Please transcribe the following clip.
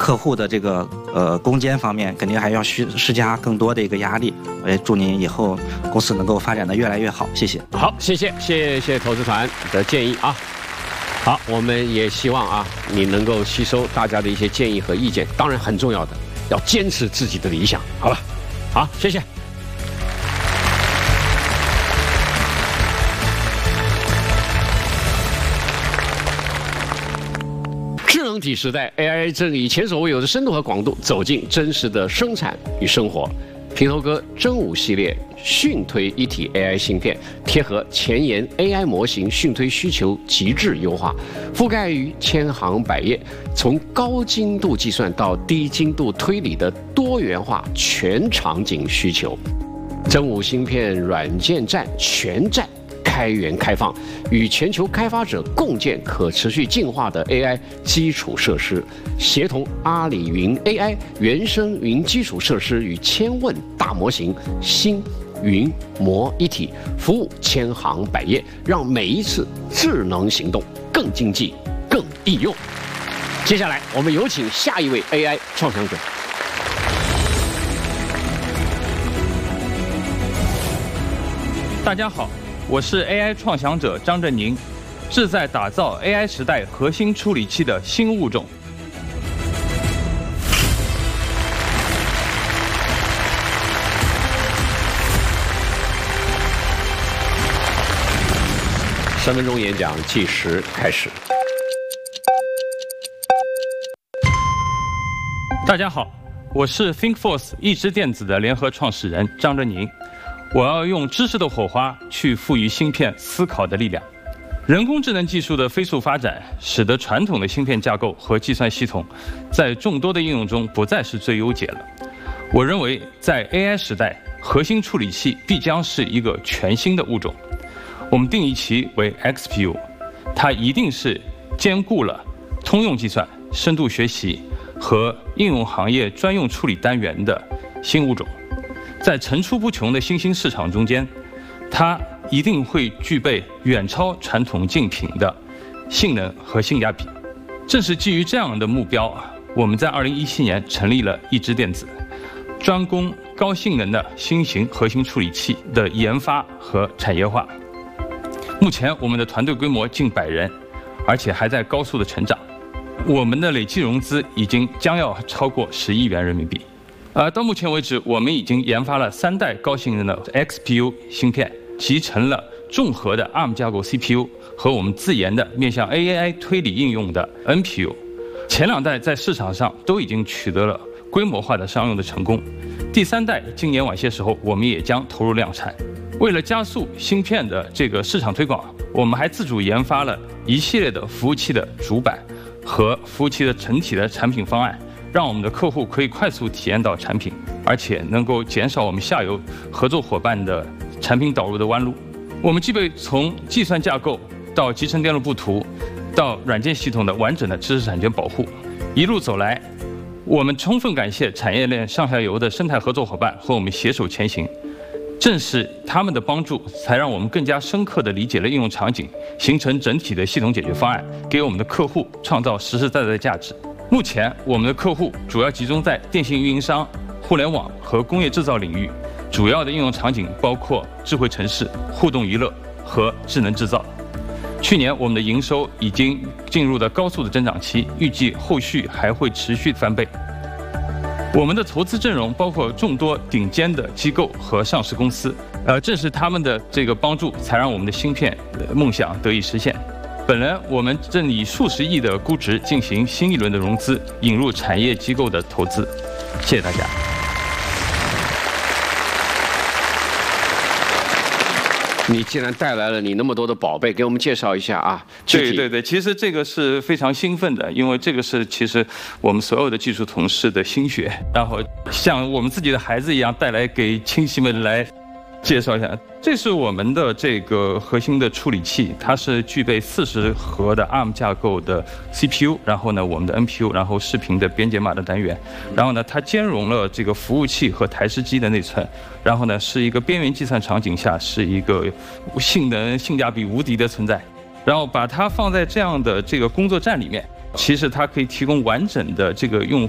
客户的这个攻坚方面，肯定还要施加更多的一个压力。我也祝您以后公司能够发展的越来越好，谢谢。 好，谢谢投资团的建议啊。好，我们也希望啊，你能够吸收大家的一些建议和意见，当然很重要的，要坚持自己的理想，好吧？好，谢谢。智能体时代 ，AI 正以前所未有的深度和广度走进真实的生产与生活。平头哥真武系列讯推一体 AI 芯片，贴合前沿 AI 模型讯推需求极致优化，覆盖于千行百业，从高精度计算到低精度推理的多元化全场景需求。真武芯片软件站全站开源开放，与全球开发者共建可持续进化的 AI 基础设施，协同阿里云 AI 原生云基础设施与千问大模型，心云模一体，服务千行百业，让每一次智能行动更经济、更易用。接下来，我们有请下一位 AI 创想者。 大家好，我是 AI 创想者张振宁，志在打造 AI 时代核心处理器的新物种。 3分钟演讲计时开始。 大家好，我是 ThinkForce 易知电子的联合创始人张振宁。我要用知识的火花去赋予芯片思考的力量。人工智能技术的飞速发展，使得传统的芯片架构和计算系统在众多的应用中不再是最优解了。我认为，在 AI 时代，核心处理器必将是一个全新的物种。我们定义其为 XPU， 它一定是兼顾了通用计算、深度学习和应用行业专用处理单元的新物种。在层出不穷的新兴市场中间，它一定会具备远超传统竞品的性能和性价比。正是基于这样的目标，我们在2017年成立了易知电子，专攻高性能的新型核心处理器的研发和产业化。目前我们的团队规模近100人，而且还在高速的成长。我们的累计融资将要超过10亿元人民币。到目前为止，我们已经研发了3代高性能的 XPU 芯片，集成了综合的 ARM 架构 CPU 和我们自研的面向 AI 推理应用的 NPU。前2代在市场上都已经取得了规模化的商用的成功，第3代今年晚些时候我们也将投入量产。为了加速芯片的这个市场推广，我们还自主研发了一系列的服务器的主板和服务器的整体的产品方案，让我们的客户可以快速体验到产品，而且能够减少我们下游合作伙伴的产品导入的弯路。我们具备从计算架构到集成电路布图到软件系统的完整的知识产权保护。一路走来，我们充分感谢产业链上下游的生态合作伙伴和我们携手前行。正是他们的帮助，才让我们更加深刻地理解了应用场景，形成整体的系统解决方案，给我们的客户创造实实在在的价值。目前，我们的客户主要集中在电信运营商、互联网和工业制造领域，主要的应用场景包括智慧城市、互动娱乐和智能制造。去年，我们的营收已经进入了高速的增长期，预计后续还会持续翻倍。我们的投资阵容包括众多顶尖的机构和上市公司，正是他们的这个帮助，才让我们的芯片梦想得以实现。本人我们正以数十亿的估值进行新一轮的融资，引入产业机构的投资。谢谢大家。 你既然带来了你那么多的宝贝，给我们介绍一下啊。 对，其实这个是非常兴奋的，因为这个是其实我们所有的技术同事的心血，然后像我们自己的孩子一样带来给亲戚们来介绍一下。这是我们的这个核心的处理器，它是具备40核的 ARM 架构的 CPU， 然后呢我们的 NPU， 然后视频的编解码的单元，然后呢它兼容了这个服务器和台式机的内存，然后呢是一个边缘计算场景下是一个性能性价比无敌的存在，然后把它放在这样的这个工作站里面，其实它可以提供完整的这个用